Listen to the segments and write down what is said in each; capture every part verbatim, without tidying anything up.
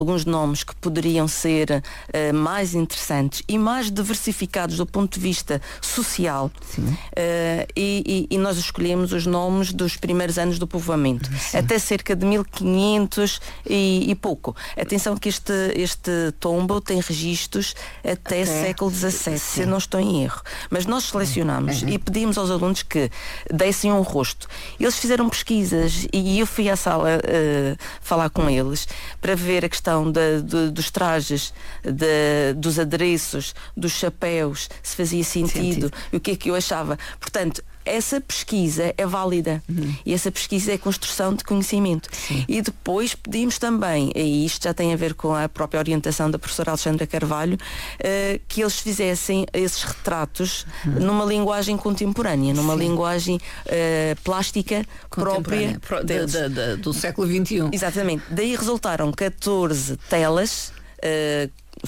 alguns nomes que poderiam ser uh, mais interessantes e mais diversificados do ponto de vista social, uh, e, e, e nós escolhemos os nomes dos primeiros anos do povoamento, sim, até cerca de mil e quinhentos e, e pouco. Atenção que este, este tombo tem registros até, até século dezassete, se não estou em erro. Mas nós selecionamos, uhum, e pedimos aos alunos que dessem um rosto. Eles fizeram pesquisas e eu fui à sala uh, falar com eles para ver a questão De, de, dos trajes, de, dos adereços, dos chapéus, se fazia sentido, sentido, e o que é que eu achava. Portanto, essa pesquisa é válida, uhum, e essa pesquisa é construção de conhecimento. Sim. E depois pedimos também, e isto já tem a ver com a própria orientação da professora Alexandra Carvalho, uh, que eles fizessem esses retratos, uhum, numa linguagem contemporânea, numa, sim, linguagem uh, plástica própria Pro, de, de, de, do século vinte e um. Exatamente. Daí resultaram catorze telas uh,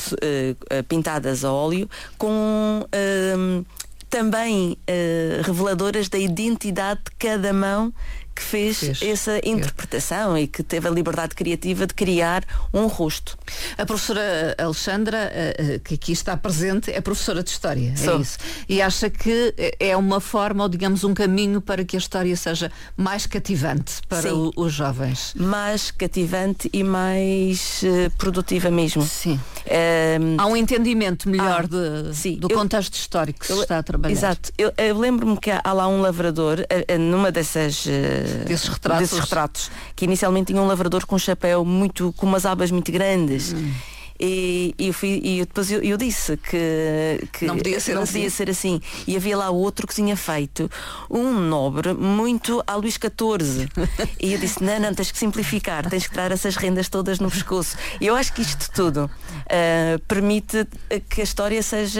uh, pintadas a óleo com uh, também uh, reveladoras da identidade de cada mão que fez, fez essa interpretação, é, e que teve a liberdade criativa de criar um rosto. A professora Alexandra, que aqui está presente, é professora de História, Sou. É isso. E acha que é uma forma, ou digamos um caminho para que a história seja mais cativante para o, os jovens. Mais cativante e mais uh, produtiva mesmo. Sim. Um, Há um entendimento melhor ah, de, sim, do eu, contexto histórico que se está a trabalhar. Exato. Eu, eu lembro-me que há, há lá um lavrador, uh, numa dessas... Uh, Desses retratos. desses retratos, que inicialmente tinha um lavrador com um chapéu muito, com umas abas muito grandes, hum. e, e, eu fui, e depois eu, eu disse que, que não podia, ser, não assim. podia ser assim, e havia lá outro que tinha feito um nobre muito a Luís catorze, e eu disse, não, não, tens que simplificar, tens que dar essas rendas todas no pescoço. E eu acho que isto tudo uh, permite que a história seja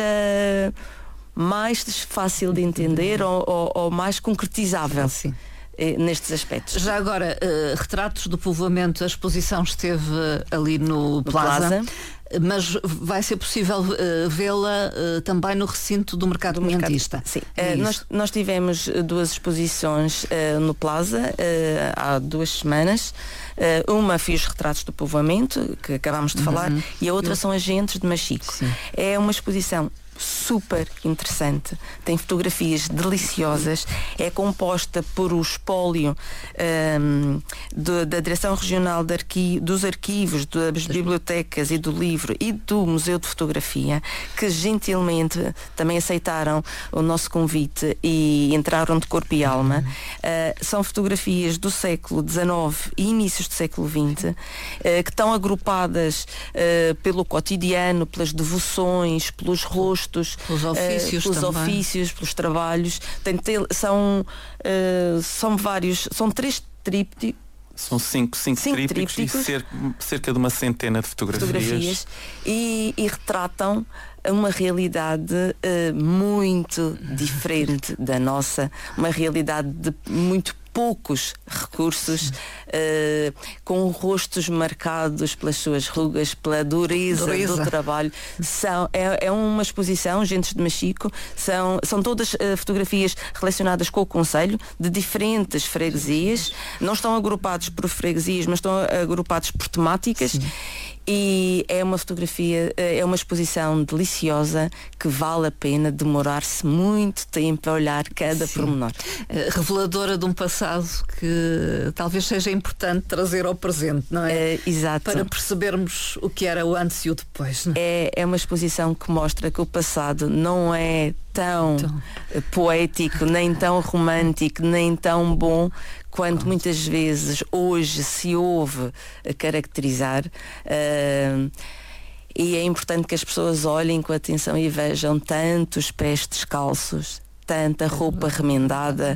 mais fácil de entender, ou, ou, ou mais concretizável, sim, nestes aspectos. Já agora, uh, retratos do povoamento, a exposição esteve ali no, no Plaza, Plaza, mas vai ser possível uh, vê-la uh, também no recinto do Mercado Moentista. Sim, é uh, nós, nós tivemos duas exposições uh, no Plaza uh, há duas semanas. Uh, uma foi os retratos do povoamento, que acabámos de uhum. falar, e a outra Eu... são Agentes de Machico. Sim. É uma exposição super interessante, tem fotografias deliciosas, é composta por o espólio um, do, da Direção Regional de Arqui, dos Arquivos, das Bibliotecas e do Livro e do Museu de Fotografia, que gentilmente também aceitaram o nosso convite e entraram de corpo e alma. Uhum. Uh, são fotografias do século dezenove e inícios do século vinte, uh, que estão agrupadas uh, pelo cotidiano, pelas devoções, pelos rostos, pelos ofícios, uh, pelos, ofícios pelos trabalhos. Tem, tem, são, uh, são vários, são três trípticos. São cinco, cinco, cinco trípticos, trípticos e cerca, cerca de uma centena de fotografias, fotografias e, e retratam uma realidade uh, muito diferente da nossa, uma realidade de muito poucos recursos, uh, com rostos marcados pelas suas rugas, pela dureza, dureza. do trabalho. São, é, é uma exposição, Gentes de Machico, são, são todas uh, fotografias relacionadas com o concelho, de diferentes freguesias, não estão agrupados por freguesias, mas estão agrupados por temáticas. Sim. E é uma fotografia, é uma exposição deliciosa que vale a pena demorar-se muito tempo a olhar cada Sim. pormenor. Reveladora de um passado que talvez seja importante trazer ao presente, não é? é exato. Para percebermos o que era o antes e o depois. Não é? É, é uma exposição que mostra que o passado não é tão então. poético, nem tão romântico, nem tão bom quanto muitas vezes hoje se ouve a caracterizar, uh, e é importante que as pessoas olhem com atenção e vejam tantos pés descalços, tanta roupa remendada,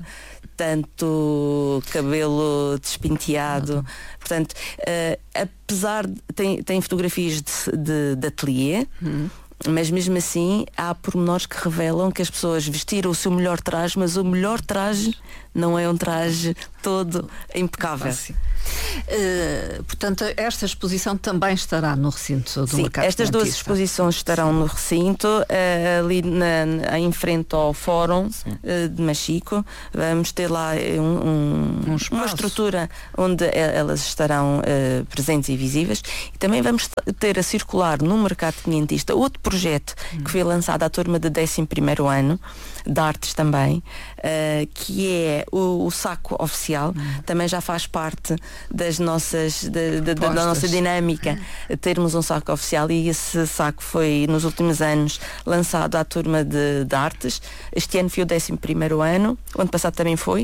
tanto cabelo despenteado. Portanto, uh, apesar de tem, tem fotografias de, de, de ateliê, hum. mas mesmo assim há pormenores que revelam que as pessoas vestiram o seu melhor traje, mas o melhor traje não é um traje todo impecável. Ah, Uh, portanto, esta exposição também estará no recinto do Sim, Mercado estas duas Quintista. exposições estarão no recinto, uh, ali na, na, em frente ao Fórum uh, de Machico. Vamos ter lá um, um, um uma estrutura onde elas estarão uh, presentes e visíveis. E também vamos ter a circular no Mercado Quinhentista outro projeto hum. que foi lançado à turma de décimo primeiro ano, de artes também, uh, que é o, o saco oficial. Hum. Também já faz parte das nossas, de, de, da nossa dinâmica termos um saco oficial, e esse saco foi nos últimos anos lançado à turma de, de artes. Este ano foi o décimo primeiro ano, o ano passado também foi,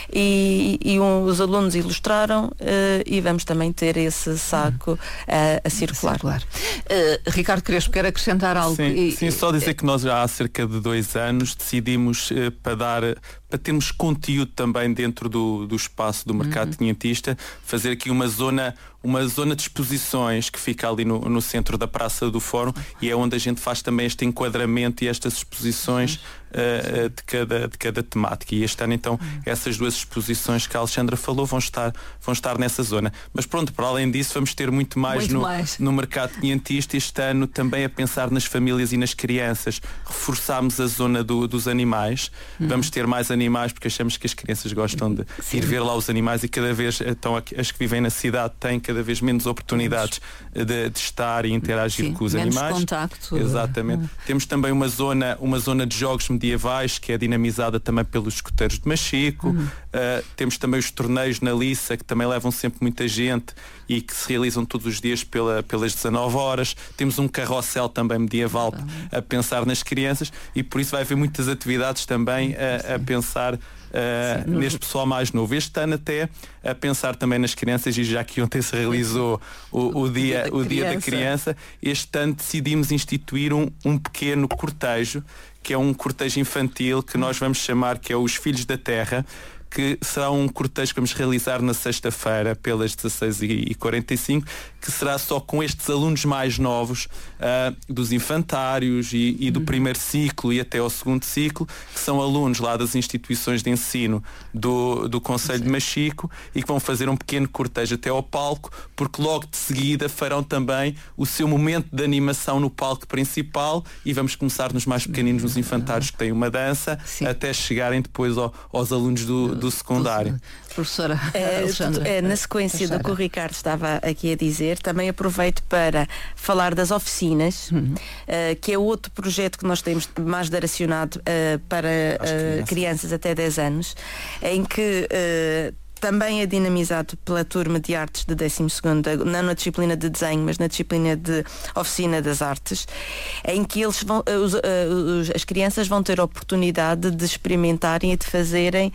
e, e um, os alunos ilustraram, uh, e vamos também ter esse saco uh, a circular. circular. Uh, Ricardo Crespo, quer acrescentar algo? Sim, e, sim, só dizer que nós já há cerca de dois anos decidimos uh, para dar, para termos conteúdo também dentro do, do espaço do Mercado uhum. Quinhentista, fazer aqui uma zona, uma zona de exposições que fica ali no, no centro da Praça do Fórum, e é onde a gente faz também este enquadramento e estas exposições uh, de, cada, de cada temática. E este ano então essas duas exposições que a Alexandra falou vão estar, vão estar nessa zona. Mas pronto, para além disso vamos ter muito mais, muito no, mais. no Mercado Quinhentista este ano, também a pensar nas famílias e nas crianças. Reforçámos a zona do, dos animais. Uhum. Vamos ter mais animais porque achamos que as crianças gostam de Sim. ir ver lá os animais, e cada vez então, as que vivem na cidade têm cada vez menos oportunidades de, de estar e interagir Sim, com os menos animais. Contacto. Exatamente. Uhum. Temos também uma zona, uma zona de jogos medievais que é dinamizada também pelos escuteiros de Machico. Uhum. Uh, temos também os torneios na Liça, que também levam sempre muita gente e que se realizam todos os dias pela, pelas dezanove horas. Temos um carrossel também medieval uhum. a pensar nas crianças, e por isso vai haver muitas atividades também a, a pensar Uh, Sim, neste pessoal mais novo. Este ano até a pensar também nas crianças, e já que ontem se realizou o, o, dia, o dia da criança, este ano decidimos instituir um, um pequeno cortejo, que é um cortejo infantil que nós vamos chamar que é os Filhos da Terra, que será um cortejo que vamos realizar na sexta-feira pelas dezasseis e quarenta e cinco, que será só com estes alunos mais novos uh, dos infantários e, e do uhum. primeiro ciclo e até ao segundo ciclo, que são alunos lá das instituições de ensino do, do Concelho Sim. de Machico, e que vão fazer um pequeno cortejo até ao palco, porque logo de seguida farão também o seu momento de animação no palco principal, e vamos começar nos mais pequeninos, nos infantários, que têm uma dança, Sim. até chegarem depois ao, aos alunos do, do secundário. Professora é, Alexandra. É, na sequência do que o Ricardo estava aqui a dizer, também aproveito para falar das oficinas, uhum. uh, que é outro projeto que nós temos mais direcionado uh, para uh, crianças. crianças até dez anos, em que uh, também é dinamizado pela turma de artes de décimo segundo, não na disciplina de desenho, mas na disciplina de oficina das artes, em que eles vão, os, os, as crianças vão ter a oportunidade de experimentarem e de fazerem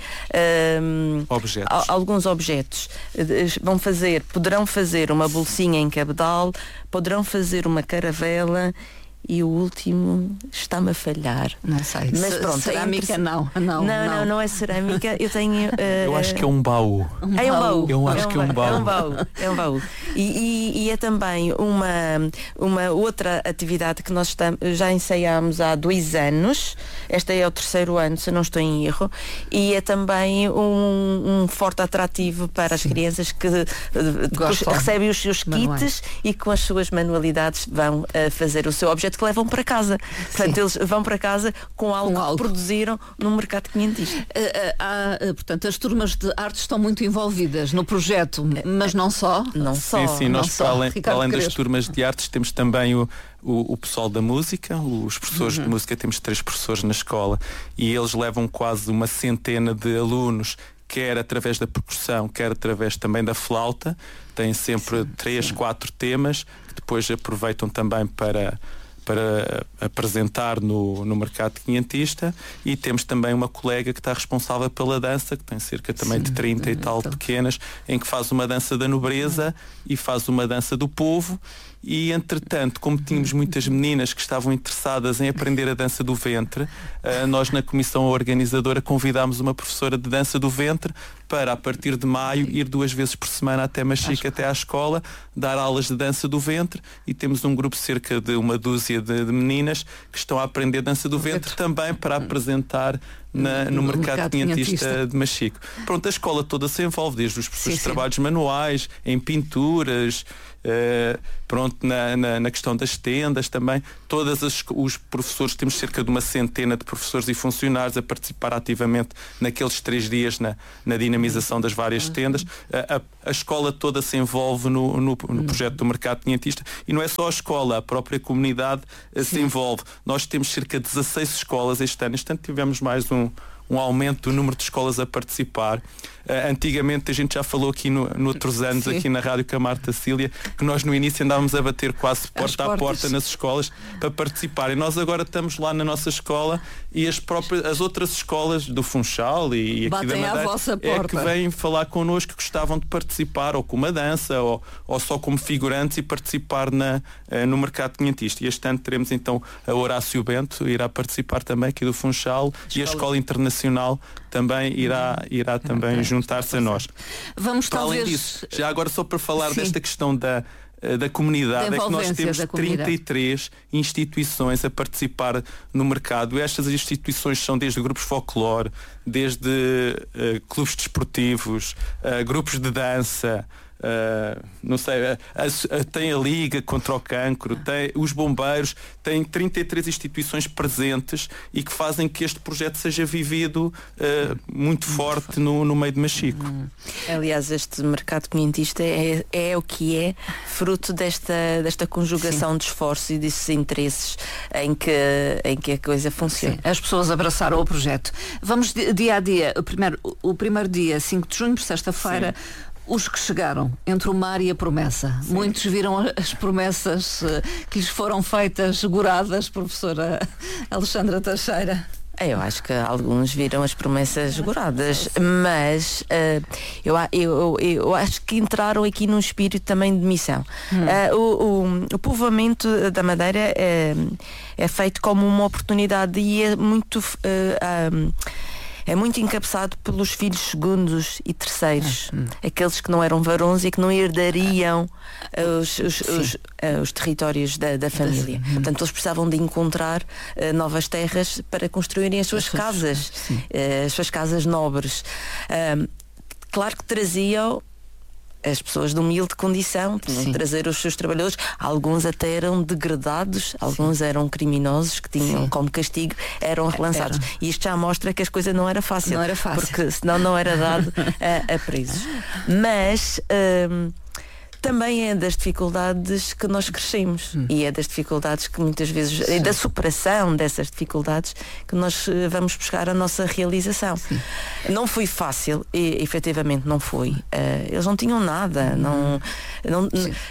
um, objetos. A, alguns objetos. Vão fazer, poderão fazer uma bolsinha em cabedal, poderão fazer uma caravela, e o último está-me a falhar. Não sei. Mas pronto, cerâmica é não. Não, não, não, não, não é cerâmica. Eu tenho. Uh, eu acho que é um baú. Um é um baú. Eu acho é um que é um baú. É um baú. É um baú. E, e, e é também uma, uma outra atividade que nós estamos, já ensaiámos há dois anos. Este é o terceiro ano, se não estou em erro. E é também um, um forte atrativo para as Sim. crianças que depois recebem os seus kits e com as suas manualidades vão uh, fazer o seu objeto, que levam para casa. Portanto, Sim. eles vão para casa com algo, com algo que produziram no Mercado Quinhentista. Uh, uh, há, uh, portanto, as turmas de arte estão muito envolvidas no projeto, mas não só. Não só. Sim, sim, não nós só. para além, para além das turmas de artes temos também o, o, o pessoal da música, os professores uhum. de música, temos três professores na escola, e eles levam quase uma centena de alunos, quer através da percussão, quer através também da flauta. Têm sempre sim, três, sim. quatro temas que depois aproveitam também para para apresentar no, no Mercado Quinhentista, e temos também uma colega que está responsável pela dança, que tem cerca também Sim, de trinta e tal então. pequenas, em que faz uma dança da nobreza e faz uma dança do povo. E entretanto, como tínhamos muitas meninas que estavam interessadas em aprender a dança do ventre, uh, nós na comissão organizadora convidámos uma professora de dança do ventre para, a partir de maio, ir duas vezes por semana até Machico, até à escola, dar aulas de dança do ventre, e temos um grupo cerca de uma dúzia de, de meninas que estão a aprender dança do ventre também para apresentar na, no, no mercado, mercado quinhentista de Machico. Pronto, a escola toda se envolve, desde os professores de trabalhos manuais, em pinturas, Uh, pronto, na, na, na questão das tendas também, todas as, os professores, temos cerca de uma centena de professores e funcionários a participar ativamente naqueles três dias na, na dinamização das várias tendas. A, a, a escola toda se envolve no, no, no projeto do mercado quinhentista, e não é só a escola, a própria comunidade uh, se envolve. Nós temos cerca de dezasseis escolas este ano, este ano tivemos mais um um aumento do número de escolas a participar. Uh, antigamente, a gente já falou aqui no, no outros anos, Sim. aqui na Rádio com a Marta Cília, que nós no início andávamos a bater quase porta a porta nas escolas para participarem. Nós agora estamos lá na nossa escola e as próprias, as outras escolas do Funchal e, e aqui da Madeira é que vêm falar connosco, que gostavam de participar ou com uma dança ou, ou só como figurantes e participar na, uh, no mercado quinhentista. E este ano teremos então a Horácio Bento, irá participar também aqui do Funchal, e a Escola Internacional também irá, irá também okay. juntar-se a nós. Vamos para talvez... além disso, já agora só para falar Sim. desta questão da, da comunidade, da é que nós temos trinta e três instituições a participar no mercado. Estas instituições são desde grupos folclore, desde uh, clubes desportivos, uh, grupos de dança, Uh, não sei, a, a, tem a Liga contra o Cancro, tem os bombeiros, tem trinta e três instituições presentes e que fazem que este projeto seja vivido uh, muito forte no, no meio de Machico. Hum. Aliás, este mercado quinhentista é, é o que é, fruto desta, desta conjugação Sim. de esforços e desses interesses em que, em que a coisa funciona. Sim. As pessoas abraçaram o projeto. Vamos dia a dia. O primeiro, o primeiro dia, cinco de junho, sexta-feira, os que chegaram entre o mar e a promessa. Sim. Muitos viram as promessas uh, que lhes foram feitas, goradas, professora Alexandra Teixeira. Eu acho que alguns viram as promessas goradas, mas uh, eu, eu, eu acho que entraram aqui num espírito também de missão. Hum. Uh, o, o, o povoamento da Madeira é, é feito como uma oportunidade e é muito... Uh, um, é muito encabeçado pelos filhos segundos e terceiros, hum. aqueles que não eram varões e que não herdariam os, os, os, os territórios da, da família. Hum. Portanto, eles precisavam de encontrar uh, novas terras para construírem as suas as casas, uh, as suas casas nobres. Uh, claro que traziam as pessoas de humilde condição, tinham de trazer os seus trabalhadores. Alguns até eram degradados, alguns Sim. eram criminosos que tinham Sim. como castigo, eram relançados. Era. E isto já mostra que as coisas não era fácil, não era fácil. Porque senão não era dado a, a presos. Mas hum, também é das dificuldades que nós crescemos hum. e é das dificuldades que muitas vezes, é da superação dessas dificuldades que nós vamos buscar a nossa realização. Sim. Não foi fácil, e, efetivamente não foi. Uh, eles não tinham nada, hum. não, não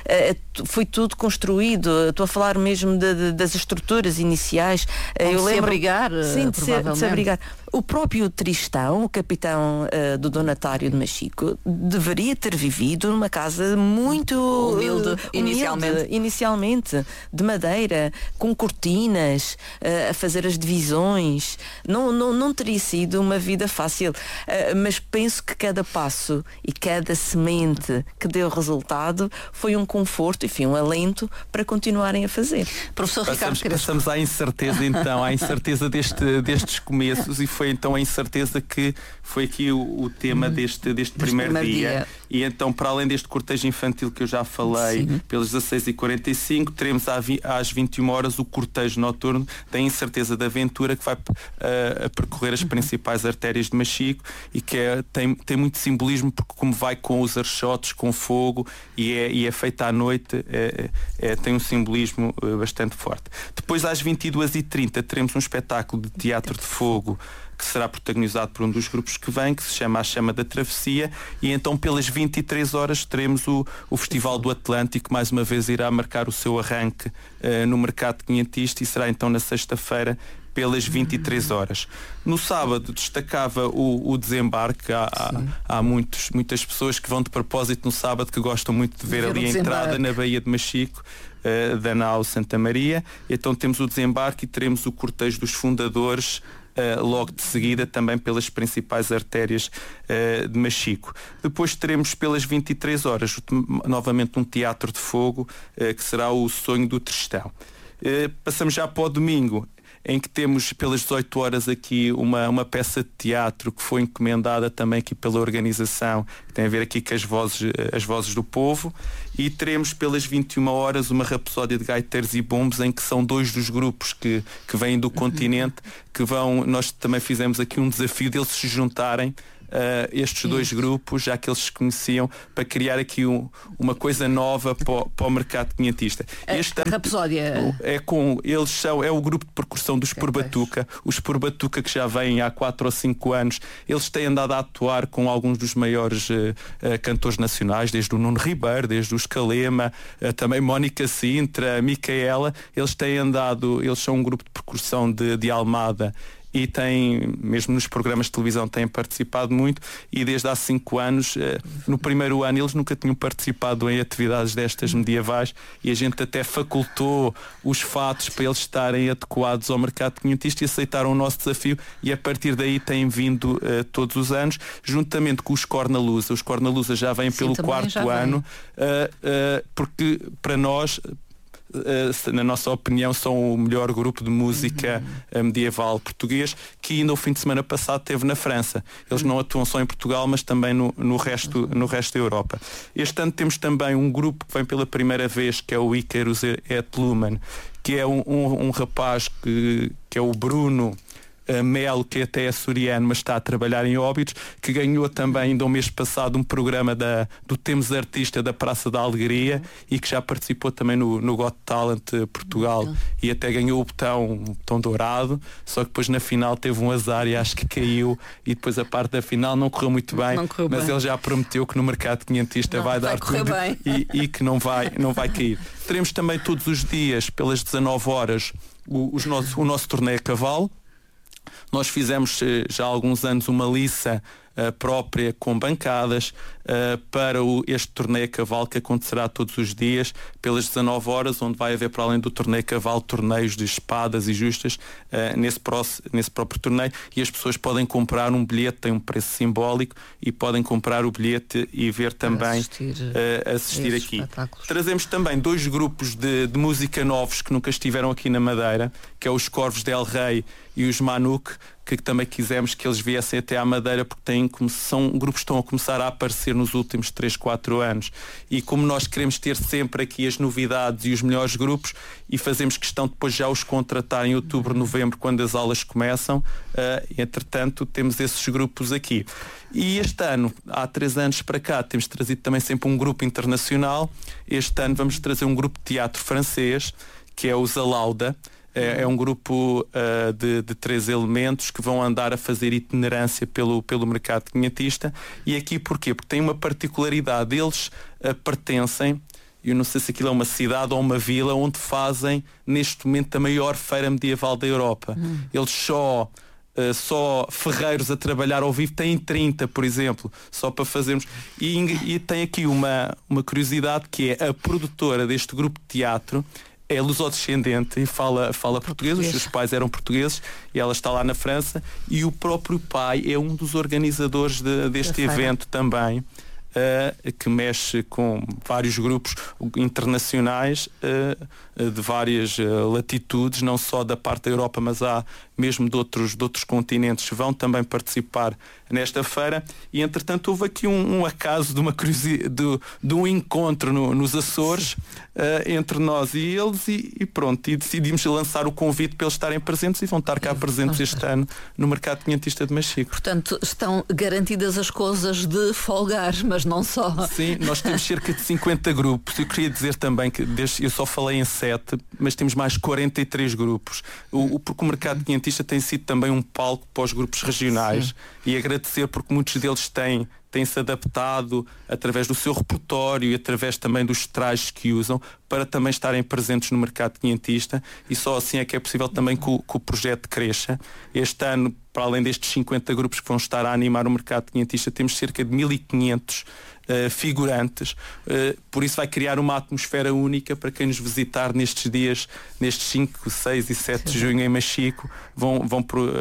uh, foi tudo construído. Estou a falar mesmo de, de, das estruturas iniciais. Uh, eu lembro, se abrigar, sim, de se, de se abrigar. O próprio Tristão, o capitão uh, do Donatário de Machico, deveria ter vivido numa casa muito humilde, uh, inicialmente. humilde inicialmente, de madeira, com cortinas, uh, a fazer as divisões. Não, não, não teria sido uma vida fácil, uh, mas penso que cada passo e cada semente que deu resultado foi um conforto e foi um alento para continuarem a fazer. Professor passamos, Ricardo passamos à incerteza então, à incerteza deste, destes começos, e foi então a incerteza que foi aqui o, o tema hum, deste, deste primeiro, primeiro dia. dia. E então, para além deste cortejo infantil que eu já falei, Sim. pelas dezasseis e quarenta e cinco, teremos às vinte e uma horas o cortejo noturno da Incerteza da Aventura, que vai uh, a percorrer as principais artérias de Machico e que é, tem, tem muito simbolismo, porque como vai com os archotes, com fogo, e é, e é feita à noite, é, é, tem um simbolismo uh, bastante forte. Depois, às vinte e duas e trinta, teremos um espetáculo de teatro de fogo que será protagonizado por um dos grupos que vem, que se chama A Chama da Travessia, e então pelas vinte e três horas teremos o, o Festival do Atlântico, mais uma vez irá marcar o seu arranque uh, no mercado quinhentista, e será então na sexta-feira pelas vinte e três horas. No sábado destacava o, o desembarque. Há, há, há muitos, muitas pessoas que vão de propósito no sábado, que gostam muito de ver, ver ali a entrada na Baía de Machico, uh, da nau Santa Maria. Então temos o desembarque e teremos o cortejo dos fundadores Uh, logo de seguida, também pelas principais artérias uh, de Machico. Depois teremos pelas vinte e três horas novamente um teatro de fogo, uh, que será o Sonho do Tristão. Uh, passamos já para o domingo. em que temos pelas dezoito horas aqui uma, uma peça de teatro que foi encomendada também aqui pela organização, que tem a ver aqui com as vozes, as vozes do povo, e teremos pelas vinte e uma horas uma rapsódia de gaiteiros e bombos, em que são dois dos grupos que, que vêm do continente, que vão, nós também fizemos aqui um desafio deles se juntarem Uh, estes Sim. dois grupos, já que eles se conheciam, para criar aqui um, uma coisa nova para o, para o mercado quinhentista. Este a Rapsódia é com eles são é o grupo de percussão dos Purbatuca, os Purbatuca que já vêm há quatro ou cinco anos. Eles têm andado a atuar com alguns dos maiores uh, uh, cantores nacionais, desde o Nuno Ribeiro, desde o Escalema, uh, também Mónica Sintra, Micaela. Eles têm andado, eles são um grupo de percussão de, de Almada. E têm, mesmo nos programas de televisão, têm participado muito, e desde há cinco anos, no primeiro ano, eles nunca tinham participado em atividades destas medievais, e a gente até facultou os fatos para eles estarem adequados ao mercado quinhentista e aceitaram o nosso desafio, e a partir daí têm vindo uh, todos os anos, juntamente com os Cornalusa. Os Cornalusa já vêm Sim, pelo quarto ano, uh, uh, porque para nós, Uh, na nossa opinião, são o melhor grupo de música uhum. medieval português, que ainda o fim de semana passado teve na França. Eles uhum. não atuam só em Portugal, mas também no, no, resto, no resto da Europa. Este ano temos também um grupo que vem pela primeira vez, que é o Icarus et Lumen, que é um, um, um rapaz que, que é o Bruno Melo, que até é açoriano, mas está a trabalhar em Óbidos, que ganhou também ainda o mês passado um programa da, do Temos Artista da Praça da Alegria, e que já participou também no, no Got Talent Portugal, uhum. e até ganhou o botão, um botão dourado, só que depois na final teve um azar e acho que caiu, e depois a parte da final não correu muito bem, correu mas bem. Ele já prometeu que no mercado quinhentista não, vai, vai dar tudo e, e que não vai, não vai cair. Teremos também todos os dias, pelas dezanove horas, o, os nosso, o nosso torneio a cavalo. Nós fizemos já há alguns anos uma liça uh, própria com bancadas uh, para o, este torneio a cavalo, que acontecerá todos os dias pelas dezanove horas, onde vai haver, para além do torneio a cavalo, torneios de espadas e justas uh, nesse, pró nesse próprio torneio, e as pessoas podem comprar um bilhete, tem um preço simbólico, e podem comprar o bilhete e ver também assistir, uh, assistir aqui. Trazemos também dois grupos de, de música novos que nunca estiveram aqui na Madeira, que é os Corvos del Rei e os Manuk, que também quisemos que eles viessem até à Madeira, porque têm, são grupos que estão a começar a aparecer nos últimos três, quatro anos, e como nós queremos ter sempre aqui as novidades e os melhores grupos, e fazemos questão depois já os contratar em outubro, novembro, quando as aulas começam, uh, entretanto temos esses grupos aqui. E este ano, há três anos para cá, temos trazido também sempre um grupo internacional. Este ano vamos trazer um grupo de teatro francês, que é o Zalauda. É, é um grupo uh, de, de três elementos que vão andar a fazer itinerância pelo, pelo mercado quinhentista. E aqui porquê? Porque tem uma particularidade. Eles uh, pertencem, eu não sei se aquilo é uma cidade ou uma vila, onde fazem neste momento a maior feira medieval da Europa. Hum. Eles só... Uh, só ferreiros a trabalhar ao vivo têm trinta, por exemplo, só para fazermos. E, e tem aqui uma, uma curiosidade, que é a produtora deste grupo de teatro é lusodescendente e fala, fala português. português, os seus pais eram portugueses e ela está lá na França, e o próprio pai é um dos organizadores de, deste evento também. Uh, que mexe com vários grupos internacionais uh, de várias uh, latitudes, não só da parte da Europa, mas há mesmo de outros, de outros continentes que vão também participar nesta feira. E entretanto houve aqui um, um acaso de uma curiosidade, de, de um encontro no, nos Açores uh, entre nós e eles, e, e pronto, e decidimos lançar o convite para eles estarem presentes, e vão estar cá presentes este ano no mercado quinhentista de Machico. Portanto, estão garantidas as coisas de folgar, mas não só. Sim, nós temos cerca de cinquenta grupos. Eu queria dizer também que desde, eu só falei em sete, mas temos mais quarenta e três grupos. O, o, porque o mercado quinhentista tem sido também um palco para os grupos regionais. Sim. E agradecer porque muitos deles têm têm-se adaptado através do seu repertório e através também dos trajes que usam para também estarem presentes no mercado quinhentista, e só assim é que é possível também que o, que o projeto cresça. Este ano, para além destes cinquenta grupos que vão estar a animar o mercado quinhentista, temos cerca de mil e quinhentos uh, figurantes, uh, por isso vai criar uma atmosfera única para quem nos visitar nestes dias, nestes cinco, seis e sete de junho em Machico. Vão, vão pro, uh,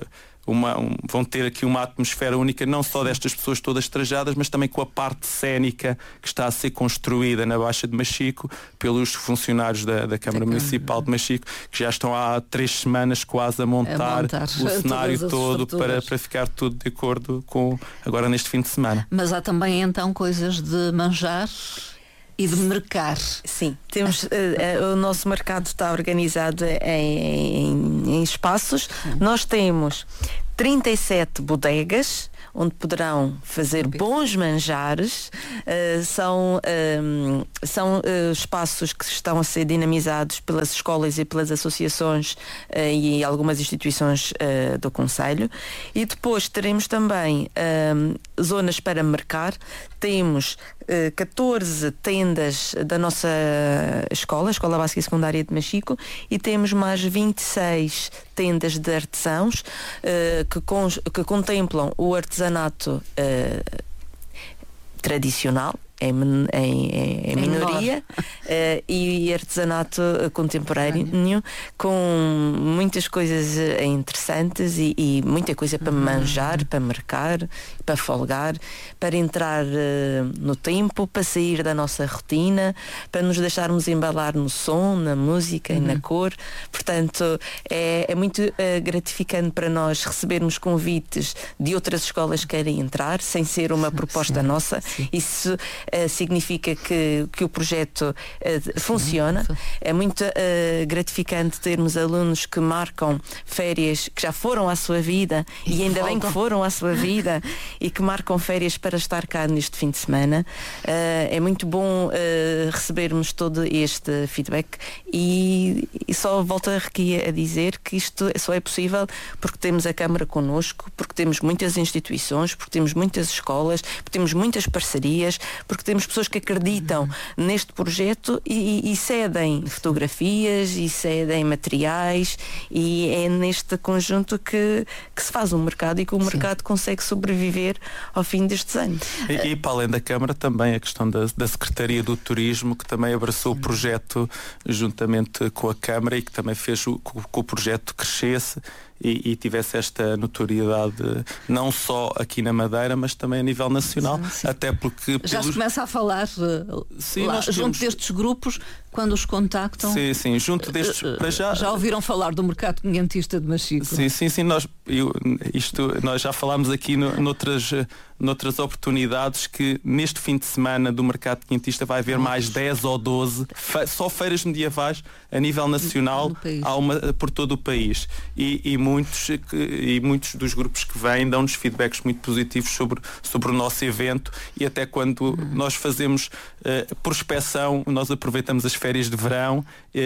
uma, um, vão ter aqui uma atmosfera única, não só destas pessoas todas trajadas, mas também com a parte cénica que está a ser construída na Baixa de Machico pelos funcionários da, da Câmara Sim. Municipal de Machico, que já estão há três semanas quase a montar, a montar o cenário todo para, para ficar tudo de acordo com agora neste fim de semana. Mas há também então coisas de manjar e de mercar. Sim, temos uh, uh, o nosso mercado está organizado em, em, em espaços. Sim. Nós temos trinta e sete bodegas onde poderão fazer bons manjares. Uh, são um, são uh, espaços que estão a ser dinamizados pelas escolas e pelas associações uh, e algumas instituições uh, do concelho. E depois teremos também uh, zonas para mercar. Temos uh, catorze tendas da nossa escola, Escola Básica e Secundária de Machico, e temos mais vinte e seis tendas de artesãos uh, que, con que contemplam o artesanato uh, tradicional, em, em, em minoria, uh, e artesanato contemporâneo, com muitas coisas interessantes e, e muita coisa para manjar, para mercar, para folgar, para entrar uh, no tempo, para sair da nossa rotina, para nos deixarmos embalar no som, na música uhum. e na cor. Portanto, é, é muito uh, gratificante para nós recebermos convites de outras escolas que querem entrar, sem ser uma proposta sim, nossa. Sim. Isso uh, significa que, que o projeto uh, funciona. Sim. É muito uh, gratificante termos alunos que marcam férias que já foram à sua vida e, e ainda bem que foram à sua vida e que marcam férias para estar cá neste fim de semana. Uh, é muito bom uh, recebermos todo este feedback e, e só volto aqui a dizer que isto só é possível porque temos a Câmara connosco, porque temos muitas instituições, porque temos muitas escolas, porque temos muitas parcerias, porque temos pessoas que acreditam uhum. neste projeto e, e cedem fotografias e cedem materiais, e é neste conjunto que, que se faz um mercado e que o Sim. mercado consegue sobreviver ao fim destes anos. E, e para além da Câmara também a questão da, da Secretaria do Turismo, que também abraçou Sim. o projeto juntamente com a Câmara e que também fez o, que o projeto crescesse e, e tivesse esta notoriedade não só aqui na Madeira, mas também a nível nacional. Sim, sim. Até porque já se começa a falar sim, lá, junto temos... destes grupos, quando os contactam. Sim, sim, junto destes para já... já ouviram falar do mercado quinhentista de Machico? Sim, sim, sim, nós, eu, isto, nós já falámos aqui no, noutras, noutras oportunidades que neste fim de semana do mercado quinhentista vai haver Nossa. mais dez ou doze fe, só feiras medievais a nível nacional, há uma por todo o país, e, e muitos e muitos dos grupos que vêm dão-nos feedbacks muito positivos sobre, sobre o nosso evento, e até quando uhum. nós fazemos uh, prospecção, nós aproveitamos as férias de verão uh,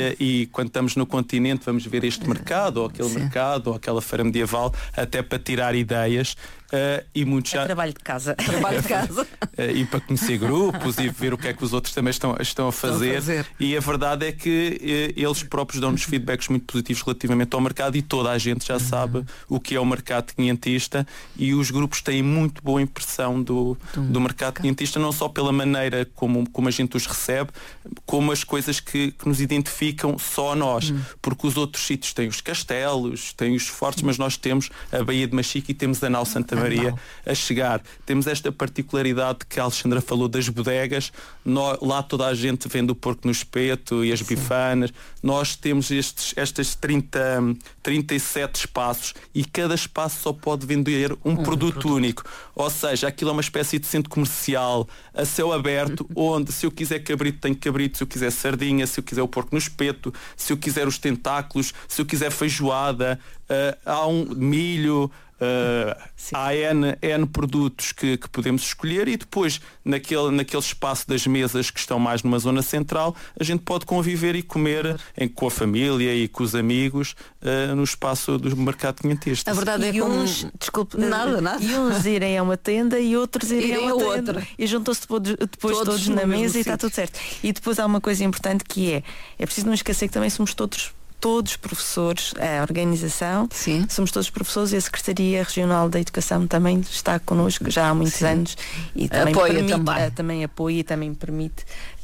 e quando estamos no continente vamos ver este mercado ou aquele Sim. mercado ou aquela feira medieval, até para tirar ideias. Uh, e muitos já... é trabalho de casa, trabalho de casa. uh, e para conhecer grupos e ver o que é que os outros também estão, estão, a, fazer. estão a fazer. E a verdade é que uh, eles próprios dão-nos feedbacks muito positivos relativamente ao mercado, e toda a gente já uhum. sabe o que é o mercado quinhentista, e os grupos têm muito boa impressão do, do, do mercado quinhentista, não só pela maneira como, como a gente os recebe, como as coisas que, que nos identificam só a nós, uhum. porque os outros sítios têm os castelos, têm os fortes, mas nós temos a Baía de Machico e temos a Nau Santa Maria a chegar. Temos esta particularidade que a Alexandra falou das bodegas. Nós, lá toda a gente vende o porco no espeto e as Sim. bifanas. Nós temos estes, estas trinta, trinta e sete espaços, e cada espaço só pode vender um, um produto, produto único. Ou seja, aquilo é uma espécie de centro comercial a céu aberto, onde se eu quiser cabrito tenho cabrito, se eu quiser sardinha, se eu quiser o porco no espeto, se eu quiser os tentáculos, se eu quiser feijoada, uh, há um milho. Uh, há N, N produtos que, que podemos escolher, e depois naquele, naquele espaço das mesas que estão mais numa zona central, a gente pode conviver e comer em, com a família e com os amigos uh, no espaço do mercado quinhentista. A verdade é que uns, um, desculpe, nada, nada. E uns irem a uma tenda e outros irem, irem a outra, outra. E juntam-se depois, depois todos, todos na mesa e está tudo certo. E depois há uma coisa importante que é, é preciso não esquecer que também somos todos todos professores, a organização, Sim. somos todos professores, e a Secretaria Regional da Educação também está connosco já há muitos Sim. anos, e também, apoia permite, também. também apoia e também permite que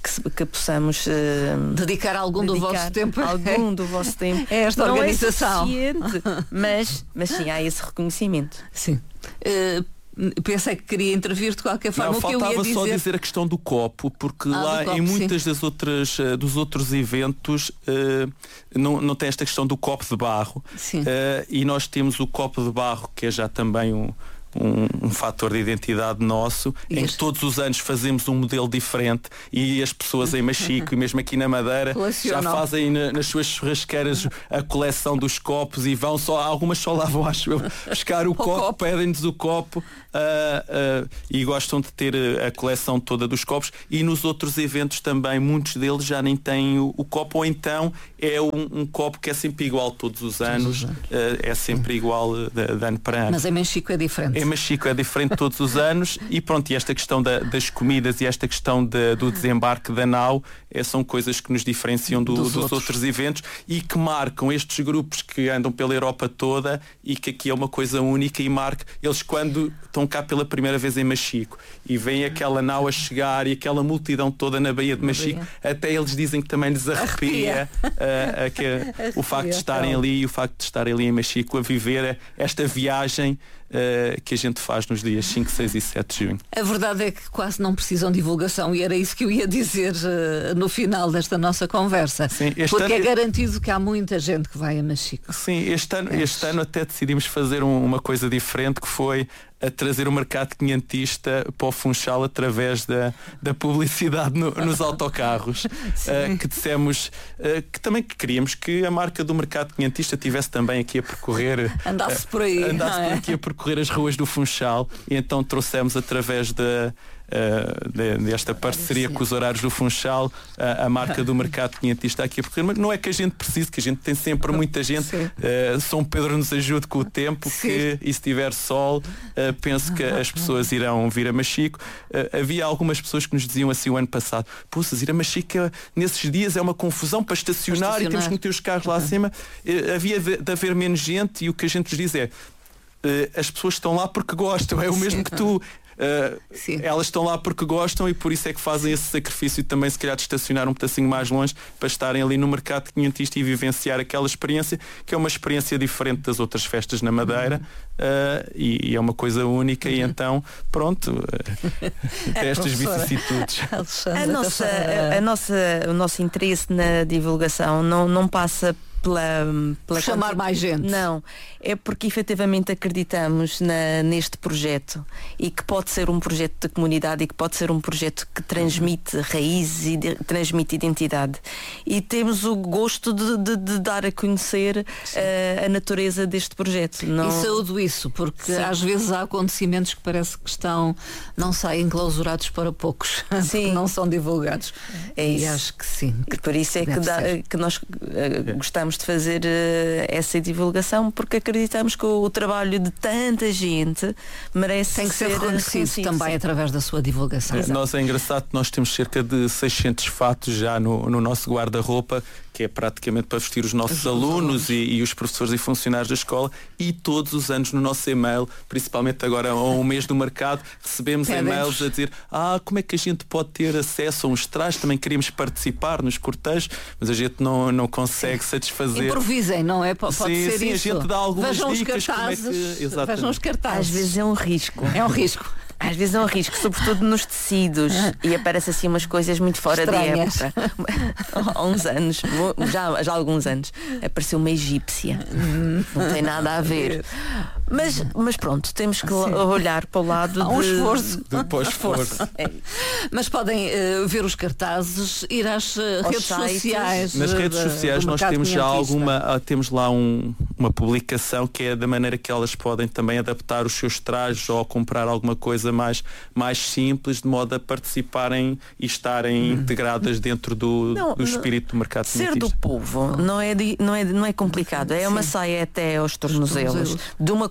que, que possamos uh, dedicar algum dedicar do vosso tempo algum do vosso tempo é esta não organização. É suficiente, mas, mas sim, há esse reconhecimento. Sim. Uh, Pensei que queria intervir de qualquer forma. Não, o que eu ia faltava dizer... só dizer a questão do copo, porque ah, lá copo, em muitas sim. das outras uh, dos outros eventos uh, não, não tem esta questão do copo de barro. Sim. Uh, e nós temos o copo de barro, que é já também um Um, um fator de identidade nosso, e em este... que todos os anos fazemos um modelo diferente e as pessoas em Machico e mesmo aqui na Madeira já fazem na, nas suas churrasqueiras a coleção dos copos e vão só, algumas só lá vão, acho eu, buscar o, o copo, copo. pedem-nos o copo uh, uh, e gostam de ter a coleção toda dos copos, e nos outros eventos também muitos deles já nem têm o, o copo, ou então é um, um copo que é sempre igual todos os anos, uh, é sempre Sim. igual de, de ano para ano. Mas em Machico é diferente. Em Machico é diferente todos os anos e pronto, e esta questão da, das comidas e esta questão de, do desembarque da nau é, são coisas que nos diferenciam do, dos, dos outros. outros eventos e que marcam estes grupos que andam pela Europa toda, e que aqui é uma coisa única e marca. Eles quando estão cá pela primeira vez em Machico e veem aquela nau a chegar e aquela multidão toda na Baía de Machico, até eles dizem que também lhes arrepia, arrepia. Uh, uh, que, arrepia, o facto de estarem então. ali e o facto de estarem ali em Machico a viver esta viagem Uh, que a gente faz nos dias cinco, seis e sete de junho. A verdade é que quase não precisam de divulgação, e era isso que eu ia dizer uh, no final desta nossa conversa. Sim, porque ano... é garantido que há muita gente que vai a Machico. Sim, este ano, este ano até decidimos fazer um, uma coisa diferente, que foi a trazer o mercado quinhentista para o Funchal através da, da publicidade no, nos autocarros, uh, que dissemos uh, que também que queríamos que a marca do mercado quinhentista tivesse também aqui a percorrer andasse por aí, uh, andasse é? por aqui a percorrer as ruas do Funchal, e então trouxemos através da Uh, de, desta parceria com os horários do Funchal, uh, a marca do mercado quinhentista aqui a percorrer. Mas não é que a gente precise, que a gente tem sempre muita gente. uh, São Pedro nos ajude com o tempo, que, e se tiver sol, uh, penso que as pessoas irão vir a Machico. uh, Havia algumas pessoas que nos diziam assim o ano passado: poças, ir a Machico nesses dias é uma confusão para estacionar, para estacionar. E temos que meter os carros lá acima. uh, Havia de, de haver menos gente, e o que a gente nos diz é: uh, as pessoas estão lá porque gostam, é o mesmo que tu. Uh, elas estão lá porque gostam, e por isso é que fazem esse sacrifício também, se calhar, de estacionar um pedacinho mais longe para estarem ali no mercado quinhentista e vivenciar aquela experiência, que é uma experiência diferente das outras festas na Madeira. uh, e, e é uma coisa única. E então, pronto, uh, estas vicissitudes. A nossa, a, a nossa, o nosso interesse na divulgação não, não passa Pela, pela chamar quanti... mais gente. Não, é porque efetivamente acreditamos na, neste projeto, e que pode ser um projeto de comunidade, e que pode ser um projeto que transmite raízes e de, transmite identidade, e temos o gosto de, de, de dar a conhecer uh, a natureza deste projeto. Não... E saúdo isso, porque Sim. às vezes há acontecimentos que parece que estão, não saem clausurados para poucos, Sim. não são divulgados. É isso. E acho que sim. Que por isso é que, dá, que nós uh, gostamos de fazer uh, essa divulgação, porque acreditamos que o, o trabalho de tanta gente merece Tem que ser, ser reconhecido, reconhecido também sim. através da sua divulgação. É, nós é engraçado que nós temos cerca de seiscentos fatos já no, no nosso guarda-roupa, que é praticamente para vestir os nossos os alunos, alunos. E, e os professores e funcionários da escola, e todos os anos no nosso e-mail, principalmente agora ao um mês do mercado, recebemos Pedem-nos. e-mails a dizer: ah, como é que a gente pode ter acesso a uns trajes, também queríamos participar nos cortejos, mas a gente não, não consegue sim. satisfazer. Improvisem, não é? Pode sim, ser sim, isso. A gente dá algumas Vejam dicas. Os cartazes, como é que... Exatamente. Vejam os cartazes. Às vezes é um risco. É um risco. Às vezes é um risco, sobretudo nos tecidos, e aparece assim umas coisas muito fora Estranhas. de época. Há uns anos, já, já há alguns anos, apareceu uma egípcia. Não tem nada a ver. Mas, mas pronto, temos que Sim. olhar para o lado Há um de... esforço. Depois esforço. É. Mas podem uh, ver os cartazes, ir às uh, redes sites. sociais. Nas redes de, sociais nós temos já alguma, temos lá um, uma publicação que é da maneira que elas podem também adaptar os seus trajes ou comprar alguma coisa mais, mais simples, de modo a participarem e estarem hum. integradas dentro do, não, do espírito do mercado ser quinhentista. Do povo não é, de, não, é, não é complicado. É Sim. uma saia até aos tornozelos, de uma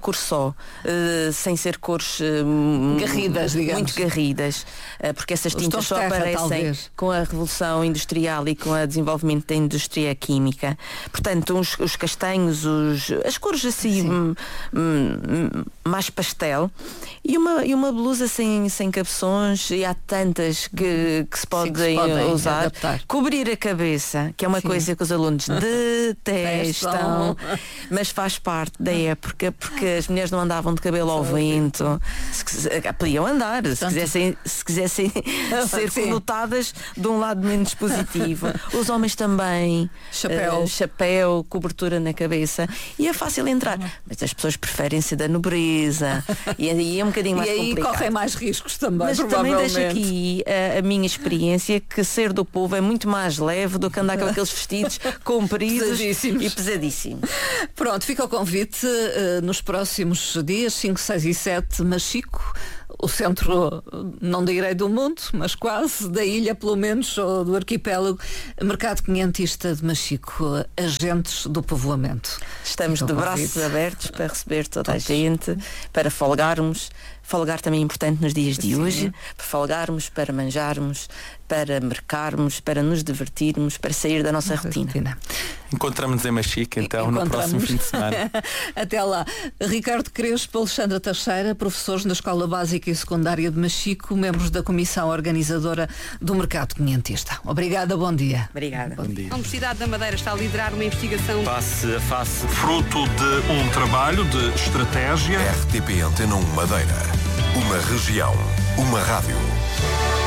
cor só, uh, sem ser cores uh, garridas, digamos. Muito garridas, uh, porque essas Os tintas só terra, aparecem talvez. com a revolução industrial e com o desenvolvimento da indústria química. Portanto, os, os castanhos, os, as cores assim hum, hum, mais pastel, e uma, e uma blusa sem, sem cabeções, e há tantas que, que se podem, Sim, que se podem usar. Adaptar. Cobrir a cabeça, que é uma Sim. coisa que os alunos detestam, mas faz parte da época, porque as mulheres não andavam de cabelo ao vento, se, se, podiam andar, Portanto, se quisessem, se quisessem ser Sim. conotadas de um lado menos positivo. Os homens também, chapéu, uh, chapéu, cobertura na cabeça, e é fácil entrar, mas as pessoas preferem ser da nobreza, e aí é um bocadinho mais e aí complicado. correm mais riscos também, mas também deixo aqui a, a minha experiência, que ser do povo é muito mais leve do que andar com aqueles vestidos compridos pesadíssimos. e pesadíssimos. Pronto, fica o convite uh, nos próximos dias, cinco, seis e sete, Machico, o centro, não direi do mundo, mas quase, da ilha pelo menos, ou do arquipélago, Mercado Quinhentista de Machico, agentes do povoamento. Estamos de braços abertos para receber toda Todos. a gente, para folgarmos. Folgar também é importante nos dias de Sim. hoje, para folgarmos, para manjarmos, para mercarmos, para nos divertirmos, para sair da nossa rotina. rotina. Encontramos-nos em Machico, então, no próximo fim de semana. Até lá. Ricardo Crespo, Alexandra Teixeira, professores na Escola Básica e Secundária de Machico, membros da Comissão Organizadora do Mercado Quinhentista. Obrigada, bom dia. Obrigada. Bom dia. A Universidade da Madeira está a liderar uma investigação face a face, fruto de um trabalho de estratégia. R T P Antena um Madeira. Uma região, uma rádio.